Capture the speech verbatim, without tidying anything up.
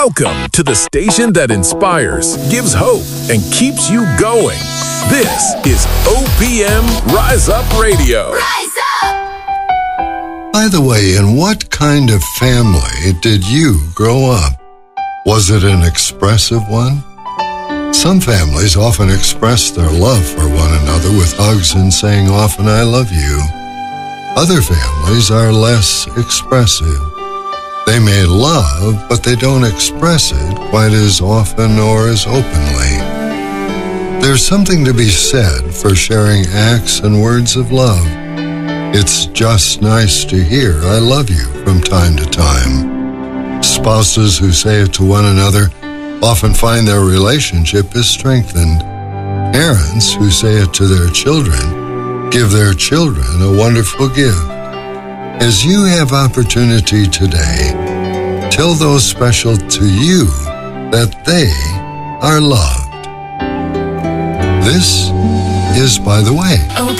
Welcome to the station that inspires, gives hope, and keeps you going. This is O P M Rise Up Radio. Rise up! By the way, in what kind of family did you grow up? Was it an expressive one? Some families often express their love for one another with hugs and saying often, "I love you." Other families are less expressive. They may love, but they don't express it quite as often or as openly. There's something to be said for sharing acts and words of love. It's just nice to hear "I love you" from time to time. Spouses who say it to one another often find their relationship is strengthened. Parents who say it to their children give their children a wonderful gift. As you have opportunity today, tell those special to you that they are loved. This is By the Way. O